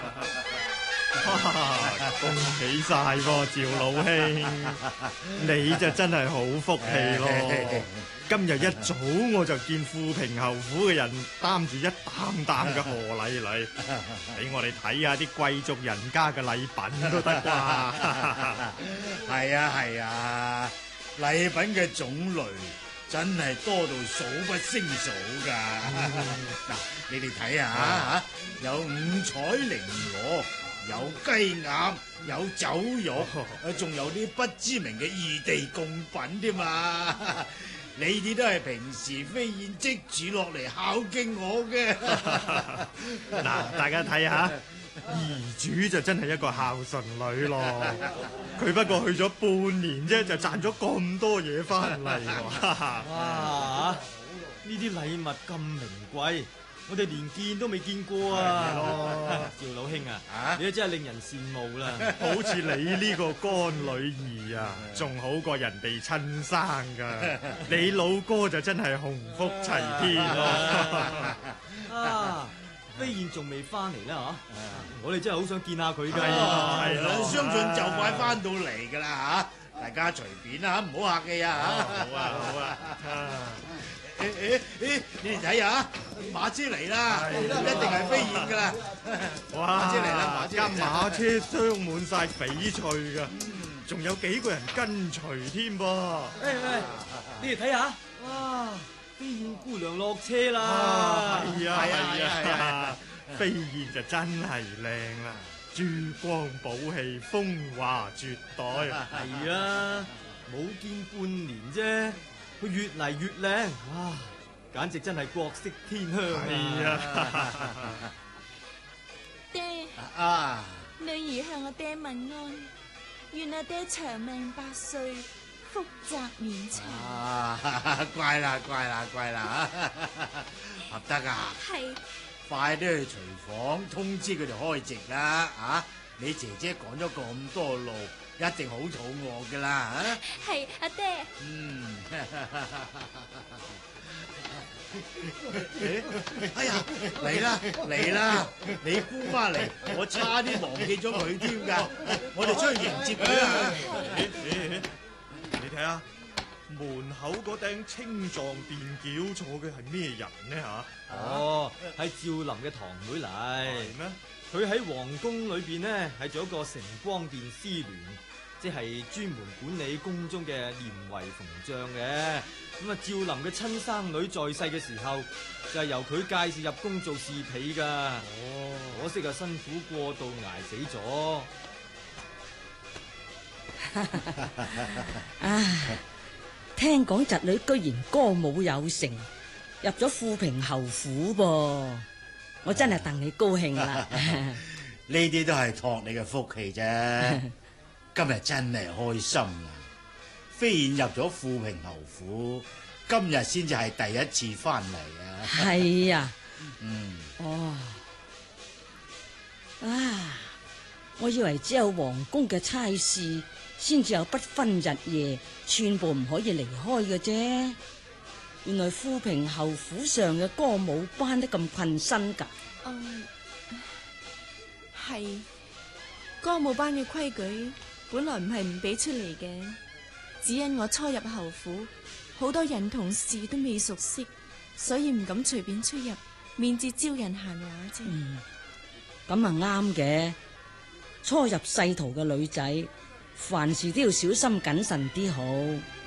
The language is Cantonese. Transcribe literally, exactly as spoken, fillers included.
恭喜晒喎，趙老兄，你就真係好福氣咯！今日一早我就見富平侯府嘅人擔住一擔擔嘅賀禮嚟，俾我哋睇下啲貴族人家嘅禮品都得啩？ 係啊係啊，禮品嘅種類真係多到數不勝數噶。嗱、嗯，你哋睇下吓，有五彩綾羅，有雞鴨，有酒肉，仲有啲不知名嘅異地貢品添嘛。呢啲都係平時飛燕積住落嚟孝敬我嘅。 嗱，大家睇下，兒主就真係一個孝順女咯。佢不過去咗半年啫，就賺咗咁多嘢翻嚟。 哇！呢啲禮物咁名貴，我哋連見都未見過啊！趙老兄啊，啊你真係令人羨慕啦！ 好似你呢個乾女兒啊，仲好過人哋親生噶。你老哥就真係鴻福齊天咯！ 啊，飛燕仲未翻嚟啦嗬？我哋真係好想見下佢噶。 係咯，相信就快翻到嚟噶啦吓，大家隨便啦，唔好客氣啊！ 好啊好啊！ 誒誒誒，你哋睇下，馬車嚟啦，一定係飛燕噶啦！ 哇， 馬車嚟啦，馬車！ 架馬車裝滿晒翡翠噶，仲有幾個人跟隨添噃。誒誒，你哋睇下，哇，飛燕姑娘落車啦！ 係啊係啊係啊，飛燕就真係靚啦，珠光寶氣，風華絕代。 係啊，冇見半年啫。佢越嚟越靚，哇！簡直真係國色天香啊！ 爹啊， 女兒向我爹問安，願阿爹長命百歲，福澤綿長。 啊，乖啦乖啦乖啦，合得啊！ 係， 快啲去廚房通知佢哋開席啦！啊，你姐姐趕咗咁多路，一定好肚餓噶啦！啊， 係阿爹。 嗯。哎呀，嚟啦嚟啦！你姑媽嚟，我差啲忘記咗佢添噶，我哋出去迎接佢啊！ 你睇下門口嗰頂青壯便轎坐嘅係咩人呢？吓？ 哦，係趙林嘅堂妹嚟。 係咩？ 佢喺皇宮裏邊呢，係做一個承光殿司鑾，即係專門管理宮中嘅年圍縫帳嘅。咁啊，趙林嘅親生女在世嘅時候，就係、是、由佢介紹入宮做侍婢噶。哦，可惜啊，辛苦過度挨死咗。 啊！聽講侄女居然歌舞有成，入咗富平侯府噃，我真係戥你高興啦！ 呢啲都係託你嘅福氣啫。今日真係開心啦！飛燕入咗富平侯府，今日先至係第一次翻嚟啊！ 係啊， 嗯， 哦，啊，我以為只有皇宮嘅差事先至有不分日夜，寸步唔可以離開嘅啫。原來富平侯府上嘅歌舞班都咁困身噶。 嗯，係歌舞班嘅規矩本來唔係唔俾出嚟嘅，只因我初入侯府，好多人同事都未熟悉，所以唔敢隨便出入，免致招人閒話啫。 嗯，咁啊啱嘅。初入世途嘅女仔，凡事都要小心謹慎啲好。